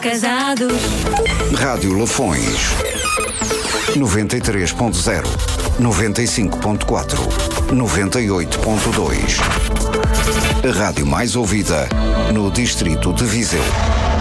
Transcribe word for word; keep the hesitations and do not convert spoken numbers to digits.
casados. Rádio Lafões. noventa e três ponto zero, noventa e cinco ponto quatro, noventa e oito ponto dois. A rádio mais ouvida no distrito de Viseu.